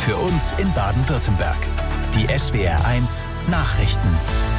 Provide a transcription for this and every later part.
für uns in Baden-Württemberg. Die SWR1 Nachrichten.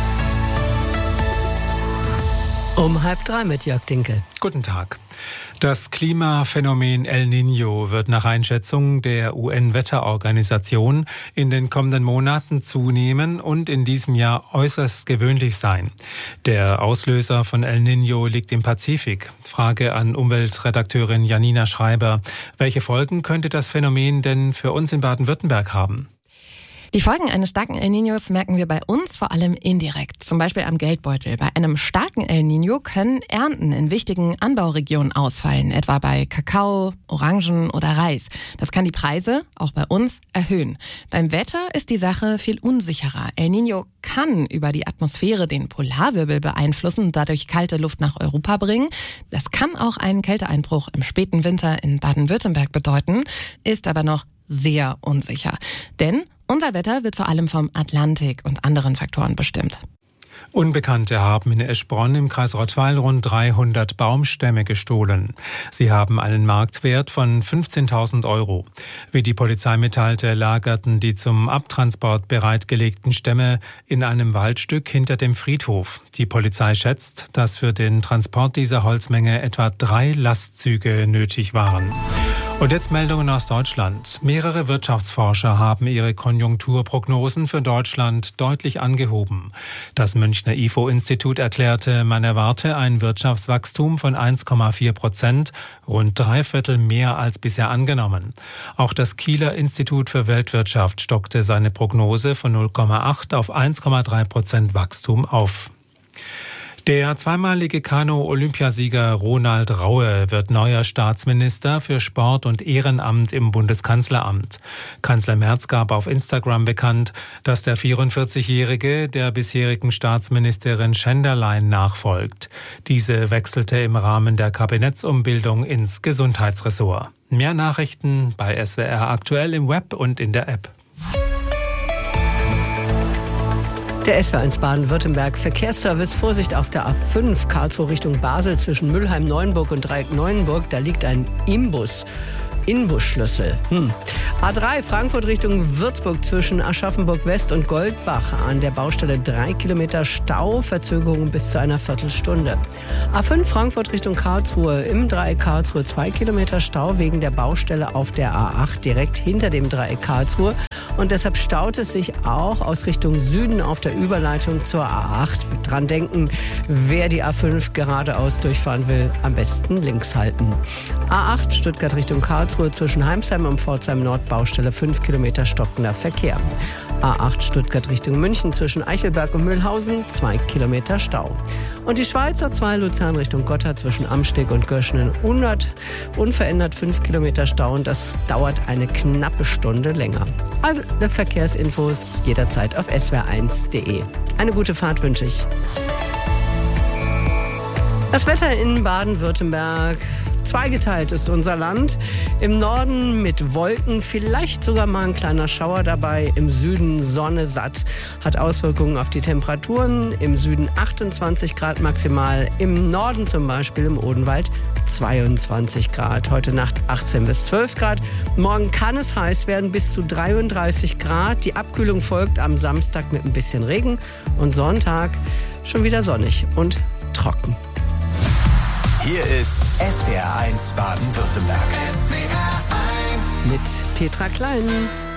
Um 2:30 mit Jörg Dinkel. Guten Tag. Das Klimaphänomen El Niño wird nach Einschätzung der UN-Wetterorganisation in den kommenden Monaten zunehmen und in diesem Jahr äußerst gewöhnlich sein. Der Auslöser von El Niño liegt im Pazifik. Frage an Umweltredakteurin Janina Schreiber. Welche Folgen könnte das Phänomen denn für uns in Baden-Württemberg haben? Die Folgen eines starken El Niños merken wir bei uns vor allem indirekt, zum Beispiel am Geldbeutel. Bei einem starken El Niño können Ernten in wichtigen Anbauregionen ausfallen, etwa bei Kakao, Orangen oder Reis. Das kann die Preise, auch bei uns, erhöhen. Beim Wetter ist die Sache viel unsicherer. El Niño kann über die Atmosphäre den Polarwirbel beeinflussen und dadurch kalte Luft nach Europa bringen. Das kann auch einen Kälteeinbruch im späten Winter in Baden-Württemberg bedeuten, ist aber noch sehr unsicher. Denn unser Wetter wird vor allem vom Atlantik und anderen Faktoren bestimmt. Unbekannte haben in Eschbronn im Kreis Rottweil rund 300 Baumstämme gestohlen. Sie haben einen Marktwert von 15.000 €. Wie die Polizei mitteilte, lagerten die zum Abtransport bereitgelegten Stämme in einem Waldstück hinter dem Friedhof. Die Polizei schätzt, dass für den Transport dieser Holzmenge etwa 3 Lastzüge nötig waren. Und jetzt Meldungen aus Deutschland. Mehrere Wirtschaftsforscher haben ihre Konjunkturprognosen für Deutschland deutlich angehoben. Das Münchner IFO-Institut erklärte, man erwarte ein Wirtschaftswachstum von 1,4%, rund 3/4 mehr als bisher angenommen. Auch das Kieler Institut für Weltwirtschaft stockte seine Prognose von 0,8 auf 1,3% Wachstum auf. Der zweimalige Kanu-Olympiasieger Ronald Raue wird neuer Staatsminister für Sport und Ehrenamt im Bundeskanzleramt. Kanzler Merz gab auf Instagram bekannt, dass der 44-Jährige der bisherigen Staatsministerin Schenderlein nachfolgt. Diese wechselte im Rahmen der Kabinettsumbildung ins Gesundheitsressort. Mehr Nachrichten bei SWR aktuell im Web und in der App. Der SWR1 Baden-Württemberg Verkehrsservice. Vorsicht auf der A5 Karlsruhe Richtung Basel zwischen Mülheim-Neuenburg und Dreieck-Neuenburg. Da liegt ein Inbusschlüssel. A3 Frankfurt Richtung Würzburg zwischen Aschaffenburg West und Goldbach. An der Baustelle 3 Kilometer Stau, Verzögerung bis zu einer Viertelstunde. A5 Frankfurt Richtung Karlsruhe. Im Dreieck Karlsruhe 2 Kilometer Stau wegen der Baustelle auf der A8 direkt hinter dem Dreieck Karlsruhe. Und deshalb staut es sich auch aus Richtung Süden auf der Überleitung zur A8. Dran denken, wer die A5 geradeaus durchfahren will, am besten links halten. A8 Stuttgart Richtung Karlsruhe zwischen Heimsheim und Pforzheim Nord, Baustelle 5 Kilometer stockender Verkehr. A8 Stuttgart Richtung München zwischen Eichelberg und Mühlhausen 2 Kilometer Stau. Und die Schweizer 2 Luzern Richtung Gotthard zwischen Amsteg und Göschenen unverändert 5 Kilometer Stau und das dauert eine knappe Stunde länger. Alle Verkehrsinfos jederzeit auf swr1.de. Eine gute Fahrt wünsche ich. Das Wetter in Baden-Württemberg. Zweigeteilt ist unser Land. Im Norden mit Wolken, vielleicht sogar mal ein kleiner Schauer dabei. Im Süden Sonne satt. Hat Auswirkungen auf die Temperaturen. Im Süden 28 Grad maximal. Im Norden zum Beispiel im Odenwald 22 Grad. Heute Nacht 18 bis 12 Grad. Morgen kann es heiß werden, bis zu 33 Grad. Die Abkühlung folgt am Samstag mit ein bisschen Regen. Und Sonntag schon wieder sonnig und trocken. Hier ist SWR1 Baden-Württemberg. Mit Petra Klein.